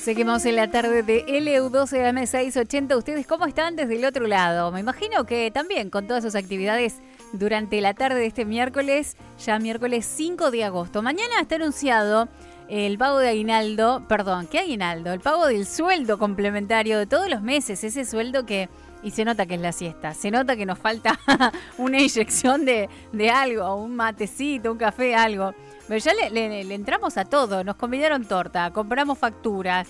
Seguimos en la tarde de LU12 AM680. ¿Ustedes cómo están desde el otro lado? Me imagino que también con todas sus actividades durante la tarde de este miércoles, ya miércoles 5 de agosto. Mañana está anunciado el pago de aguinaldo, ¿qué aguinaldo? El pago del sueldo complementario de todos los meses, ese sueldo que... Y se nota que es la siesta, se nota que nos falta una inyección de algo, un matecito, un café, algo. Pero ya le entramos a todo, nos convidaron torta, compramos facturas,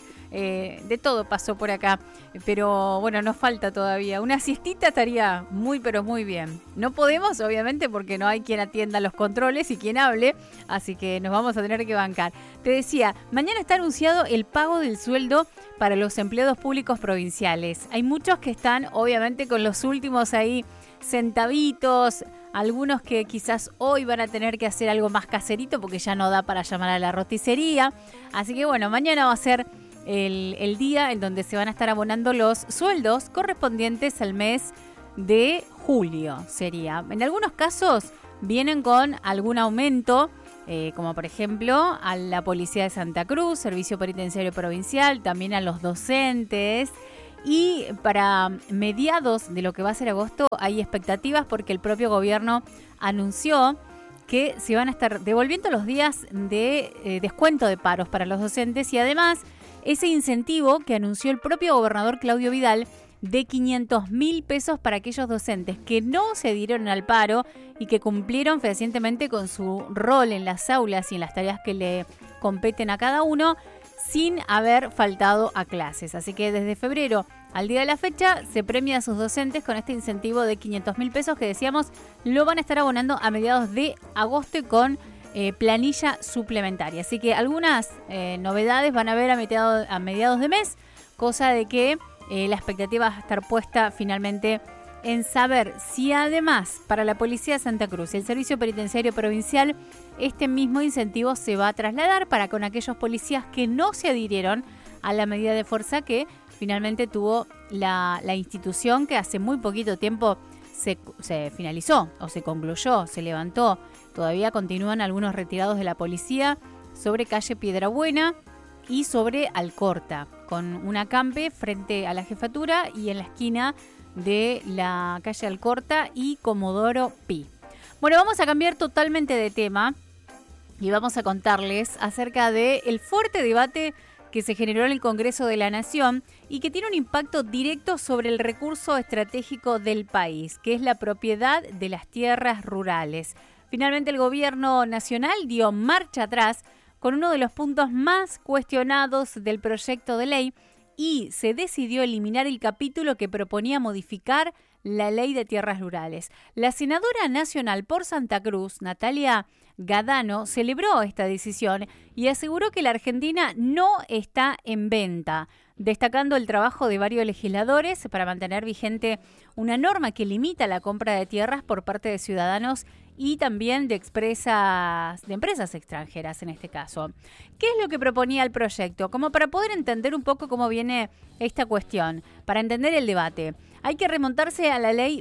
de todo pasó por acá. Pero bueno, nos falta todavía. Una siestita estaría muy, pero muy bien. No podemos, obviamente, porque no hay quien atienda los controles y quien hable, así que nos vamos a tener que bancar. Te decía, mañana está anunciado el pago del sueldo para los empleados públicos provinciales. Hay muchos que están, obviamente, con los últimos ahí centavitos, algunos que quizás hoy van a tener que hacer algo más caserito porque ya no da para llamar a la roticería. Así que bueno, mañana va a ser el día en donde se van a estar abonando los sueldos correspondientes al mes de julio, sería. En algunos casos vienen con algún aumento, como por ejemplo a la Policía de Santa Cruz, Servicio Penitenciario Provincial, también a los docentes. Y para mediados de lo que va a ser agosto hay expectativas porque el propio gobierno anunció que se van a estar devolviendo los días de descuento de paros para los docentes y además ese incentivo que anunció el propio gobernador Claudio Vidal de 500.000 pesos para aquellos docentes que no se dieron al paro y que cumplieron fehacientemente con su rol en las aulas y en las tareas que le competen a cada uno, sin haber faltado a clases. Así que desde febrero al día de la fecha se premia a sus docentes con este incentivo de 500.000 pesos que decíamos lo van a estar abonando a mediados de agosto y con planilla suplementaria. Así que algunas novedades van a haber a mediados de mes, cosa de que la expectativa va a estar puesta finalmente en saber si además para la Policía de Santa Cruz y el Servicio Penitenciario Provincial este mismo incentivo se va a trasladar para con aquellos policías que no se adhirieron a la medida de fuerza que finalmente tuvo la institución que hace muy poquito tiempo se finalizó o se concluyó, se levantó. Todavía continúan algunos retirados de la policía sobre calle Piedrabuena y sobre Alcorta, con un acampe frente a la jefatura y en la esquina de la calle Alcorta y Comodoro Pi. Bueno, vamos a cambiar totalmente de tema y vamos a contarles acerca del fuerte debate que se generó en el Congreso de la Nación y que tiene un impacto directo sobre el recurso estratégico del país, que es la propiedad de las tierras rurales. Finalmente el gobierno nacional dio marcha atrás con uno de los puntos más cuestionados del proyecto de ley y se decidió eliminar el capítulo que proponía modificar la ley de tierras rurales. La senadora nacional por Santa Cruz, Natalia Gadano, celebró esta decisión y aseguró que la Argentina no está en venta, destacando el trabajo de varios legisladores para mantener vigente una norma que limita la compra de tierras por parte de ciudadanos y también de empresas extranjeras en este caso. ¿Qué es lo que proponía el proyecto? Como para poder entender un poco cómo viene esta cuestión, para entender el debate. Hay que remontarse a la ley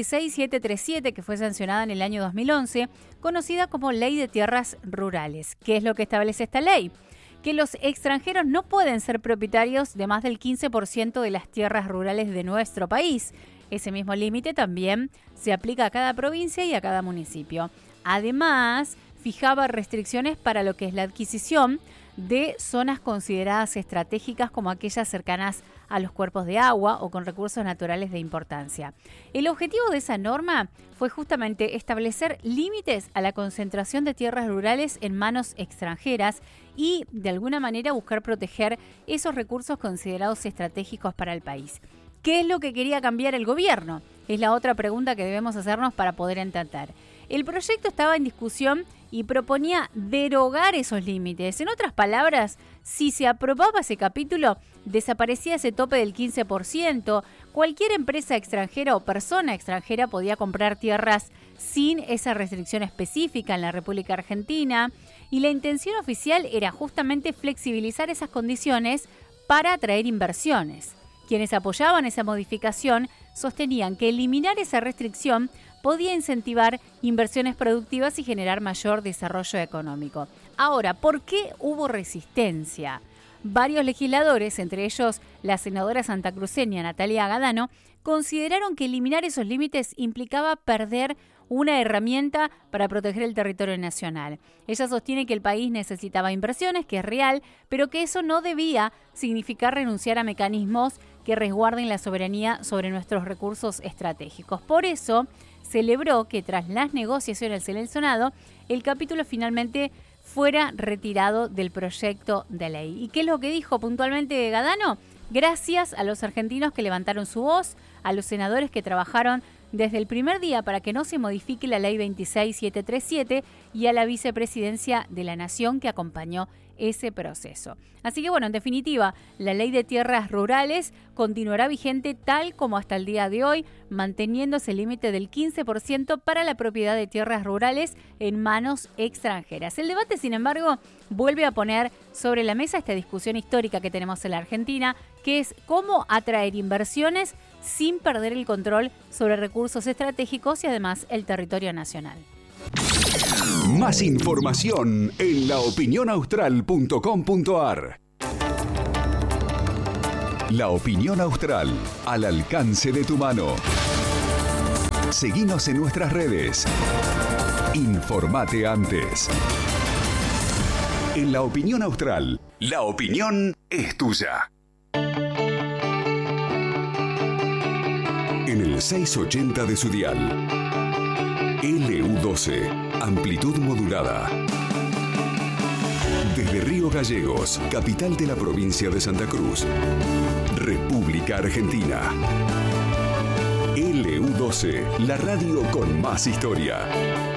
26737 que fue sancionada en el año 2011, conocida como Ley de Tierras Rurales. ¿Qué es lo que establece esta ley? Que los extranjeros no pueden ser propietarios de más del 15% de las tierras rurales de nuestro país. Ese mismo límite también se aplica a cada provincia y a cada municipio. Además, fijaba restricciones para lo que es la adquisición de zonas consideradas estratégicas como aquellas cercanas a los cuerpos de agua o con recursos naturales de importancia. El objetivo de esa norma fue justamente establecer límites a la concentración de tierras rurales en manos extranjeras y, de alguna manera, buscar proteger esos recursos considerados estratégicos para el país. ¿Qué es lo que quería cambiar el gobierno? Es la otra pregunta que debemos hacernos para poder entender. El proyecto estaba en discusión y proponía derogar esos límites. En otras palabras, si se aprobaba ese capítulo, desaparecía ese tope del 15%. Cualquier empresa extranjera o persona extranjera podía comprar tierras sin esa restricción específica en la República Argentina. Y la intención oficial era justamente flexibilizar esas condiciones para atraer inversiones. Quienes apoyaban esa modificación sostenían que eliminar esa restricción podía incentivar inversiones productivas y generar mayor desarrollo económico. Ahora, ¿por qué hubo resistencia? varios legisladores, entre ellos la senadora santacruceña Natalia Gadano, consideraron que eliminar esos límites implicaba perder una herramienta para proteger el territorio nacional. Ella sostiene que el país necesitaba inversiones, que es real, pero que eso no debía significar renunciar a mecanismos que resguarden la soberanía sobre nuestros recursos estratégicos. Por eso, celebró que tras las negociaciones en el Senado, el capítulo finalmente fuera retirado del proyecto de ley. ¿Y qué es lo que dijo puntualmente Gadano? Gracias a los argentinos que levantaron su voz, a los senadores que trabajaron desde el primer día para que no se modifique la ley 26737 y a la vicepresidencia de la Nación que acompañó ese proceso. Así que bueno, en definitiva, la ley de tierras rurales continuará vigente tal como hasta el día de hoy, manteniéndose el límite del 15% para la propiedad de tierras rurales en manos extranjeras. El debate, sin embargo, vuelve a poner sobre la mesa esta discusión histórica que tenemos en la Argentina, que es cómo atraer inversiones sin perder el control sobre recursos estratégicos y además el territorio nacional. Más información en laopinionaustral.com.ar. La Opinión Austral, al alcance de tu mano. Seguinos en nuestras redes. Informate antes. En La Opinión Austral, la opinión es tuya. En el 680 de su dial. LU12, amplitud modulada. Desde Río Gallegos, capital de la provincia de Santa Cruz, República Argentina. LU12, la radio con más historia.